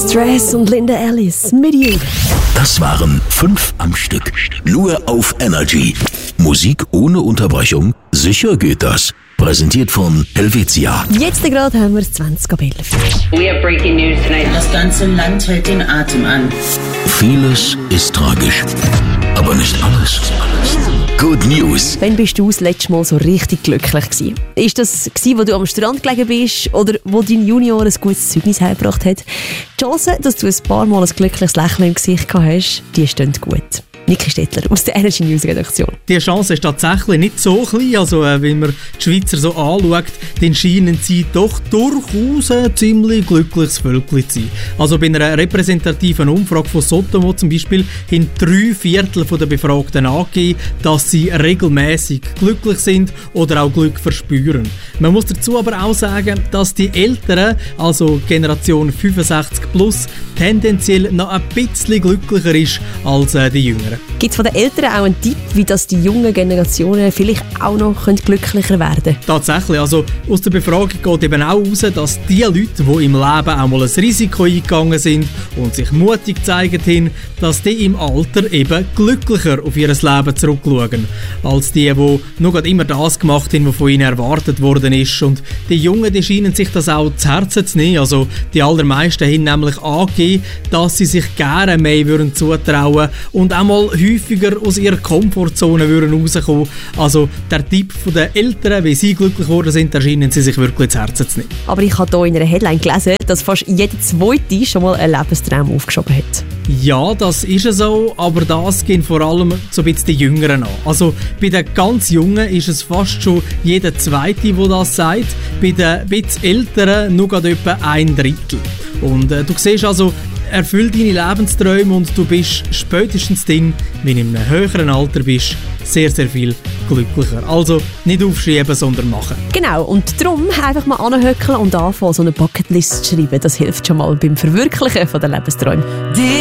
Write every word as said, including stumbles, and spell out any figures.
Stress und Linda Ellis mit You. Das waren fünf am Stück. Nur auf Energy. Musik ohne Unterbrechung? Sicher geht das. Präsentiert von Helvetia. Jetzt gerade haben wir es zwanzig ab elf. We have breaking news tonight. Das ganze Land hält den Atem an. Vieles ist tragisch, aber nicht alles. Good News. Wann bist du das letzte Mal so richtig glücklich gewesen? Ist das gewesen, wo du am Strand gelegen bist oder wo dein Junior ein gutes Zeugnis hergebracht hat? Die Chance, dass du ein paar Mal ein glückliches Lächeln im Gesicht gehabt hast, die stehen gut. Niki Stettler aus der Energy News Redaktion. Die Chance ist tatsächlich nicht so klein. Also, äh, wenn man die Schweizer so anschaut, dann scheinen sie doch durchaus ein ziemlich glückliches Völkchen zu sein. Also bei einer repräsentativen Umfrage von Sotomo zum Beispiel haben drei Viertel der Befragten angegeben, dass sie regelmäßig glücklich sind oder auch Glück verspüren. Man muss dazu aber auch sagen, dass die Älteren, also Generation fünfundsechzig plus, tendenziell noch ein bisschen glücklicher ist als äh, die Jüngeren. Gibt es von den Eltern auch einen Tipp, wie das die jungen Generationen vielleicht auch noch glücklicher werden können? Tatsächlich, also aus der Befragung geht eben auch heraus, dass die Leute, die im Leben auch mal ein Risiko eingegangen sind und sich mutig gezeigt haben, dass die im Alter eben glücklicher auf ihr Leben zurückschauen, als die, die nur gerade immer das gemacht haben, was von ihnen erwartet worden ist. Und die Jungen, die scheinen sich das auch zu Herzen zu nehmen. Also die allermeisten haben nämlich angegeben, dass sie sich gerne mehr würden zutrauen und auch mal häufiger aus ihrer Komfortzone würden rauskommen. Also der Tipp der Eltern, wie sie glücklich geworden sind, da scheinen sie sich wirklich zu Herzen zu nehmen. Aber ich habe hier in einer Headline gelesen, dass fast jeder Zweite schon mal einen Lebenstraum aufgeschoben hat. Ja, das ist so, aber das geht vor allem so ein bisschen die Jüngeren an. Also bei den ganz Jungen ist es fast schon jeder Zweite, der das sagt. Bei den bisschen Älteren nur gerade etwa ein Drittel. Und äh, du siehst also, erfüll deine Lebensträume und du bist spätestens dann, wenn du in einem höheren Alter bist, sehr, sehr viel glücklicher. Also nicht aufschreiben, sondern machen. Genau, und darum einfach mal anhöckeln und anfangen, so eine Bucketlist zu schreiben. Das hilft schon mal beim Verwirklichen der Lebensträume.